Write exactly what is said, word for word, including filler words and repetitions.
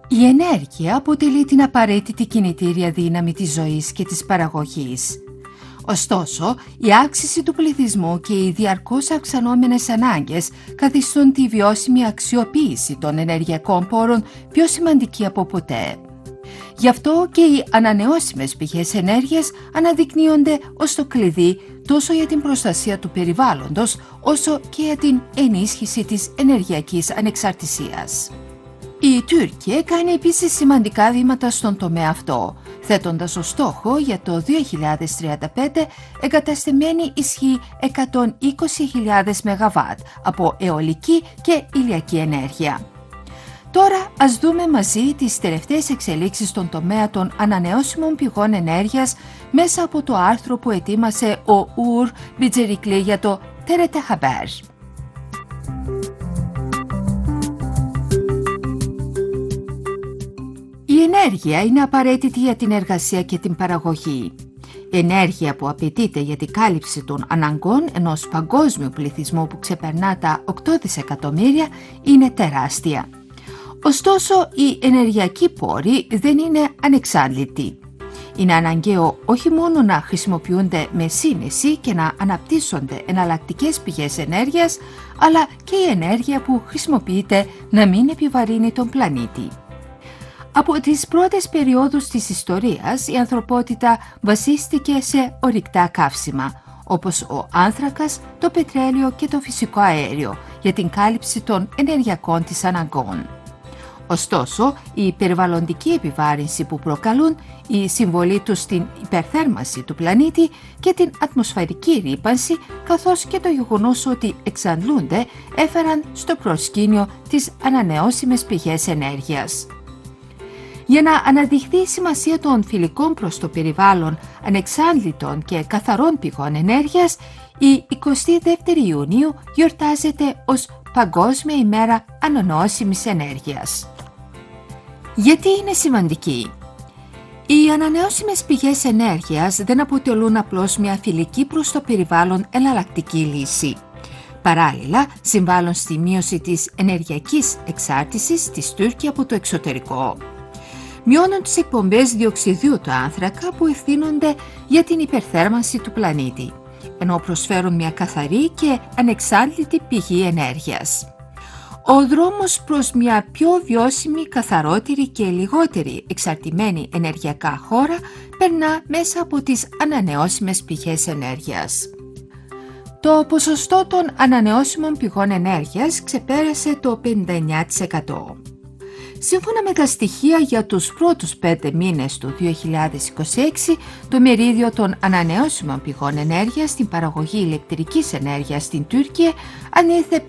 Η ενέργεια αποτελεί την απαραίτητη κινητήρια δύναμη της ζωής και της παραγωγής. Ωστόσο, η αύξηση του πληθυσμού και οι διαρκώς αυξανόμενες ανάγκες καθιστούν τη βιώσιμη αξιοποίηση των ενεργειακών πόρων πιο σημαντική από ποτέ. Γι' αυτό και οι ανανεώσιμες πηγές ενέργειας αναδεικνύονται ως το κλειδί τόσο για την προστασία του περιβάλλοντος, όσο και για την ενίσχυση της ενεργειακής ανεξαρτησίας. Η Τουρκία κάνει επίσης σημαντικά βήματα στον τομέα αυτό, θέτοντας ως στόχο για το δύο χιλιάδες τριάντα πέντε εγκαταστημένη ισχύ εκατόν είκοσι χιλιάδες μεγαβάτ από αιωλική και ηλιακή ενέργεια. Τώρα ας δούμε μαζί τις τελευταίες εξελίξεις στον τομέα των ανανεώσιμων πηγών ενέργειας μέσα από το άρθρο που ετοίμασε ο Uğur Becerikli για το T R T Haber. Η ενέργεια είναι απαραίτητη για την εργασία και την παραγωγή. Ενέργεια που απαιτείται για την κάλυψη των αναγκών ενός παγκόσμιου πληθυσμού που ξεπερνά τα οκτώ δισεκατομμύρια είναι τεράστια. Ωστόσο, οι ενεργειακοί πόροι δεν είναι ανεξάντλητοι. Είναι αναγκαίο όχι μόνο να χρησιμοποιούνται με σύνεση και να αναπτύσσονται εναλλακτικές πηγές ενέργειας, αλλά και η ενέργεια που χρησιμοποιείται να μην επιβαρύνει τον πλανήτη. Από τις πρώτες περιόδους της ιστορίας, η ανθρωπότητα βασίστηκε σε ορυκτά καύσιμα, όπως ο άνθρακας, το πετρέλαιο και το φυσικό αέριο, για την κάλυψη των ενεργειακών της αναγκών. Ωστόσο, η περιβαλλοντική επιβάρυνση που προκαλούν, η συμβολή τους στην υπερθέρμανση του πλανήτη και την ατμοσφαιρική ρύπανση, καθώς και το γεγονός ότι εξαντλούνται, έφεραν στο προσκήνιο τις ανανεώσιμες πηγές ενέργειας. Για να αναδειχθεί η σημασία των φιλικών προς το περιβάλλον, ανεξάντλητων και καθαρών πηγών ενέργειας, η εικοστή δεύτερη Ιουνίου γιορτάζεται ως Παγκόσμια ημέρα ανανεώσιμης ενέργειας. Γιατί είναι σημαντική? Οι ανανεώσιμες πηγές ενέργειας δεν αποτελούν απλώς μια φιλική προς το περιβάλλον εναλλακτική λύση. Παράλληλα, συμβάλλουν στη μείωση της ενεργειακής εξάρτησης της Τουρκία από το εξωτερικό. Μειώνουν τις εκπομπές διοξιδίου του άνθρακα που ευθύνονται για την υπερθέρμανση του πλανήτη, ενώ προσφέρουν μια καθαρή και ανεξάντλητη πηγή ενέργειας. Ο δρόμος προς μια πιο βιώσιμη, καθαρότερη και λιγότερη εξαρτημένη ενεργειακά χώρα περνά μέσα από τις ανανεώσιμες πηγές ενέργειας. Το ποσοστό των ανανεώσιμων πηγών ενέργειας ξεπέρασε το πενήντα εννέα τοις εκατό. Σύμφωνα με τα στοιχεία για τους πρώτους πέντε μήνες του δύο χιλιάδες είκοσι έξι, το μερίδιο των ανανεώσιμων πηγών ενέργειας στην παραγωγή ηλεκτρικής ενέργειας στην Τουρκία ανήλθε